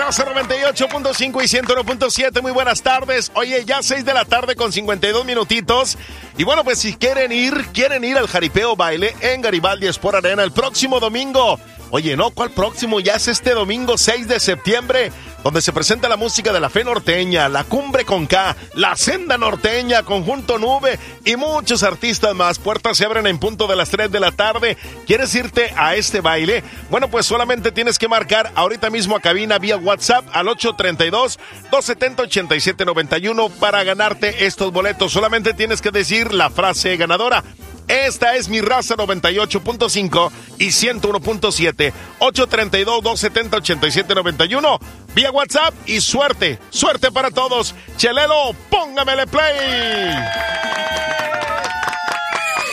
Raza 98.5 y 101.7, muy buenas tardes. Oye, ya 6 de la tarde con 52 minutitos. Y bueno, pues si quieren ir al jaripeo baile en Garibaldi Sport Arena el próximo domingo. Oye, no, ¿cuál próximo? Ya es este domingo 6 de septiembre, donde se presenta la música de la Fe Norteña, la Cumbre con K, la Senda Norteña, Conjunto Nube y muchos artistas más. Puertas se abren en punto de las 3 de la tarde. ¿Quieres irte a este baile? Bueno, pues solamente tienes que marcar ahorita mismo a cabina vía WhatsApp al 832-270-8791 para ganarte estos boletos. Solamente tienes que decir la frase ganadora. Esta es mi Raza 98.5 y 101.7, 832-270-8791, vía WhatsApp y suerte para todos. Chelelo, póngamele play.